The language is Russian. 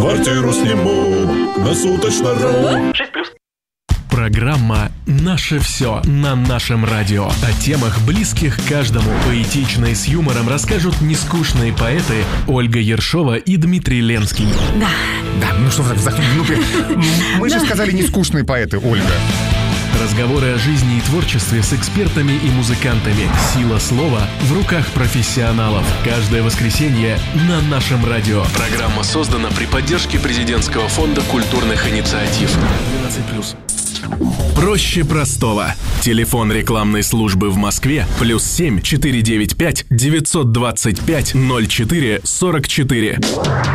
Квартиру сниму на суточно.ру. 6+. Программа «Наше все» на нашем радио. О темах, близких каждому. Поэтично и с юмором расскажут нескучные поэты Ольга Ершова и Дмитрий Ленский. Да, ну что вы так мы же сказали нескучные поэты, Ольга. Разговоры о жизни и творчестве с экспертами и музыкантами. Сила слова в руках профессионалов. Каждое воскресенье на нашем радио. Программа создана при поддержке Президентского фонда культурных инициатив. 12+. Проще простого. Телефон рекламной службы в Москве +7 495 925 04 44.